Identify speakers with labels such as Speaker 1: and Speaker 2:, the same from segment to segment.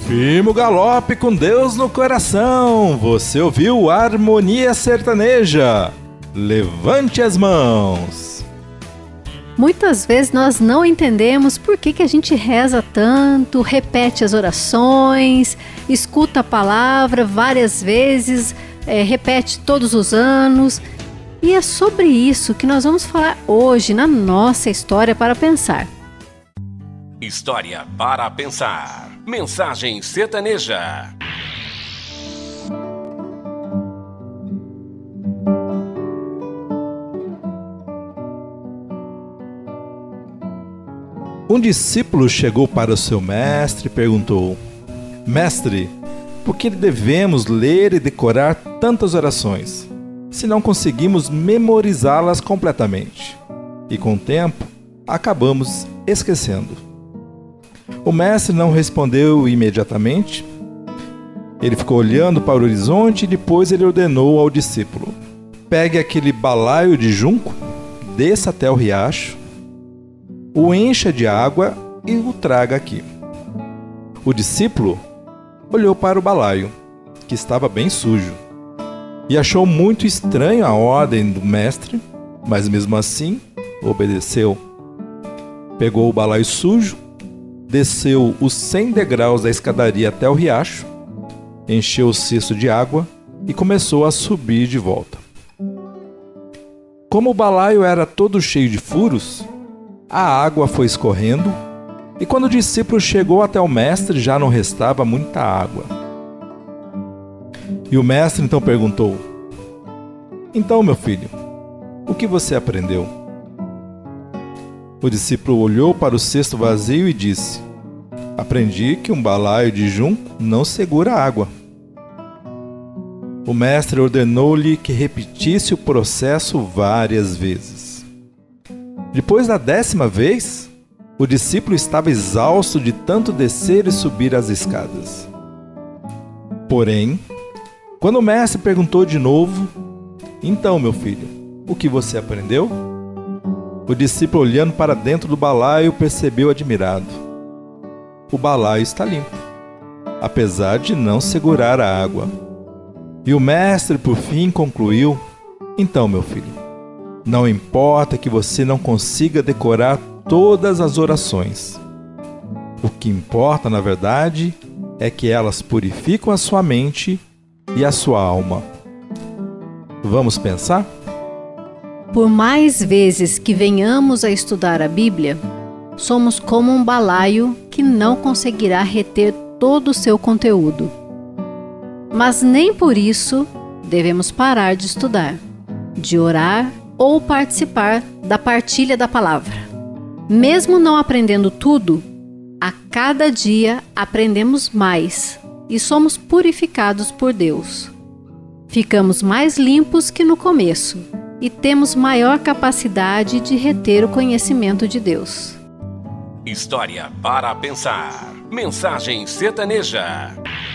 Speaker 1: Firme o galope com Deus no coração. Você ouviu Harmonia Sertaneja. Levante as mãos.
Speaker 2: Muitas vezes nós não entendemos por que a gente reza tanto, repete as orações, escuta a palavra várias vezes, repete todos os anos. E é sobre isso que nós vamos falar hoje na nossa História para Pensar.
Speaker 3: História para Pensar. Mensagem sertaneja.
Speaker 1: Um discípulo chegou para o seu mestre e perguntou: Mestre, por que devemos ler e decorar tantas orações, se não conseguimos memorizá-las completamente? E com o tempo, acabamos esquecendo. O mestre não respondeu imediatamente. Ele ficou olhando para o horizonte e depois ele ordenou ao discípulo: Pegue aquele balaio de junco, desça até o riacho, o encha de água e o traga aqui. O discípulo olhou para o balaio, que estava bem sujo, e achou muito estranho a ordem do mestre, mas mesmo assim obedeceu. Pegou o balaio sujo, desceu os 100 degraus da escadaria até o riacho, encheu o cesto de água e começou a subir de volta. Como o balaio era todo cheio de furos, a água foi escorrendo, e quando o discípulo chegou até o mestre, já não restava muita água. E o mestre então perguntou: Então, meu filho, o que você aprendeu? O discípulo olhou para o cesto vazio e disse: Aprendi que um balaio de junco não segura água. O mestre ordenou-lhe que repetisse o processo várias vezes. Depois da 10ª vez, o discípulo estava exausto de tanto descer e subir as escadas. Porém, quando o mestre perguntou de novo: Então, meu filho, o que você aprendeu? O discípulo, olhando para dentro do balaio, percebeu admirado: O balaio está limpo, apesar de não segurar a água. E o mestre, por fim, concluiu: Então, meu filho, não importa que você não consiga decorar todas as orações. O que importa, na verdade, é que elas purificam a sua mente e a sua alma. Vamos pensar?
Speaker 2: Por mais vezes que venhamos a estudar a Bíblia, somos como um balaio que não conseguirá reter todo o seu conteúdo. Mas nem por isso devemos parar de estudar, de orar ou participar da partilha da palavra. Mesmo não aprendendo tudo, a cada dia aprendemos mais e somos purificados por Deus. Ficamos mais limpos que no começo e temos maior capacidade de reter o conhecimento de Deus.
Speaker 3: História para Pensar. Mensagem sertaneja.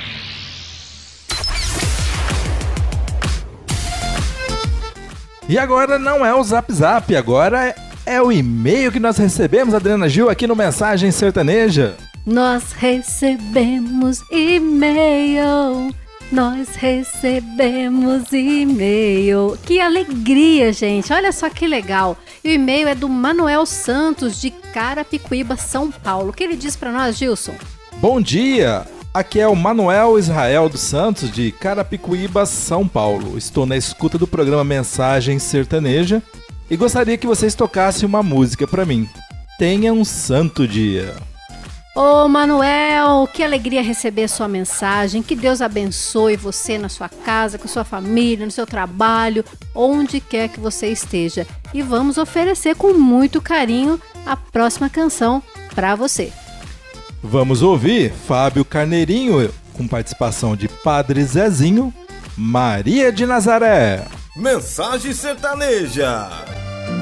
Speaker 1: E agora não é o Zap Zap, agora é o e-mail que nós recebemos, Adriana Gil, aqui no Mensagem Sertaneja.
Speaker 2: Nós recebemos e-mail. Nós recebemos e-mail. Que alegria, gente. Olha só que legal. E o e-mail é do Manuel Santos, de Carapicuíba, São Paulo. O que ele diz para nós, Gilson?
Speaker 1: Bom dia. Aqui é o Manuel Israel dos Santos, de Carapicuíba, São Paulo. Estou na escuta do programa Mensagem Sertaneja e gostaria que vocês tocassem uma música para mim. Tenha um santo dia.
Speaker 2: Ô Manuel, que alegria receber sua mensagem. Que Deus abençoe você na sua casa, com sua família, no seu trabalho, onde quer que você esteja. E vamos oferecer com muito carinho a próxima canção para você.
Speaker 1: Vamos ouvir Fábio Carneirinho, com participação de Padre Zezinho, Maria de Nazaré.
Speaker 4: Mensagem sertaneja.